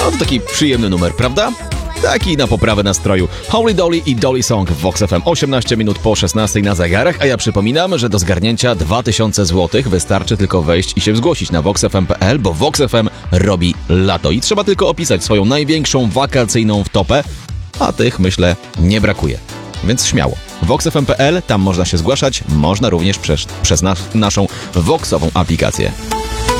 No to taki przyjemny numer, prawda? Taki na poprawę nastroju. Holy Dolly i Dolly Song w Vox FM. 18 minut po 16 na zegarach, a ja przypominam, że do zgarnięcia 2000 zł wystarczy tylko wejść i się zgłosić na voxfm.pl, bo Vox FM robi lato i trzeba tylko opisać swoją największą wakacyjną wtopę, a tych, myślę, nie brakuje. Więc śmiało. voxfm.pl, tam można się zgłaszać, można również przez naszą Voxową aplikację.